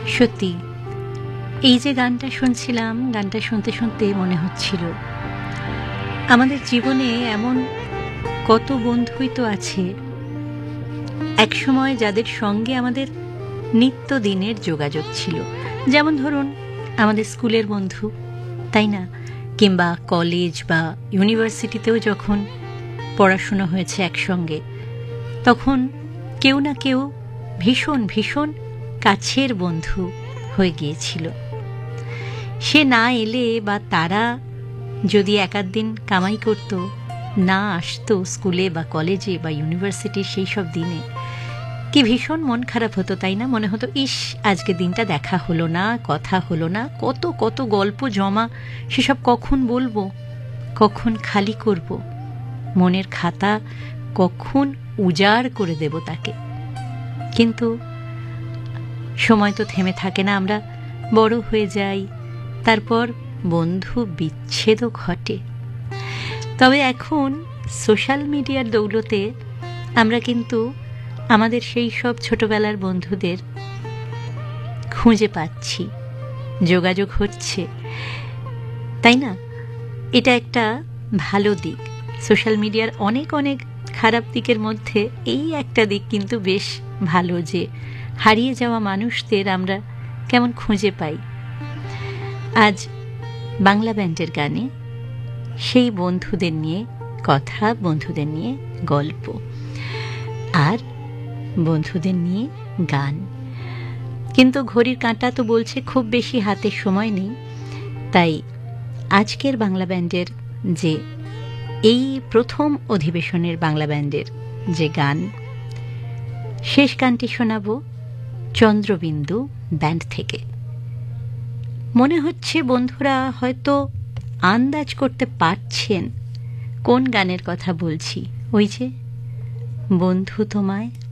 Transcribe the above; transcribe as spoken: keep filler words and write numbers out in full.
সত্যি এই যে গানটা শুনছিলাম, গানটা শুনতে শুনতে মনে হচ্ছিল আমাদের জীবনে এমন কত বন্ধুই তো আছে একসময় যাদের সঙ্গে আমাদের নিত্যদিনের যোগাযোগ ছিল। যেমন ধরুন আমাদের স্কুলের বন্ধু, তাই না? কিংবা কলেজ বা ইউনিভার্সিটিতেও যখন পড়াশোনা হয়েছে একসঙ্গে, তখন কেউ না কেউ ভীষণ ভীষণ কাছের বন্ধু হয়ে গিয়েছিল। সে না এলে বা তারা যদি এক আধ দিন কামাই করত, না আসতো স্কুলে বা কলেজে বা ইউনিভার্সিটির সেই সব দিনে, কি ভীষণ মন খারাপ হতো, তাই না? মনে হতো ইস, আজকে দিনটা দেখা হলো না, কথা হলো না, কত কত গল্প জমা, সেসব কখন বলবো, কখন খালি করব, মনের খাতা কখন উজাড় করে দেব তাকে। কিন্তু সময় তো থেমে থাকে না, আমরা বড় হয়ে যাই, তারপর বন্ধু বিচ্ছেদও ঘটে। তবে এখন সোশ্যাল মিডিয়ার দৌলতে আমরা কিন্তু আমাদের সেই সব ছোটবেলার বন্ধুদের খুঁজে পাচ্ছি, যোগাযোগ হচ্ছে, তাই না? এটা একটা ভালো দিক। সোশ্যাল মিডিয়ার অনেক অনেক খারাপ দিকের মধ্যে এই একটা দিক কিন্তু বেশ ভালো, যে হারিয়ে যাওয়া মানুষদের আমরা কেমন খুঁজে পাই। আজ বাংলা ব্যান্ডের গানে সেই বন্ধুদের নিয়ে কথা, বন্ধুদের নিয়ে গল্প আর বন্ধুদের নিয়ে গান। কিন্তু ঘড়ির কাঁটা তো বলছে খুব বেশি হাতে সময় নেই, তাই আজকের বাংলা ব্যান্ডের যে এই প্রথম অধিবেশনের বাংলা ব্যান্ডের যে গান, শেষ গানটি শোনাব চন্দ্রবিন্দু ব্যান্ড থেকে। মনে হচ্ছে বন্ধুরা হয়তো আন্দাজ করতে পারছেন কোন গানের কথা বলছি। ওই যে বন্ধু তোমায়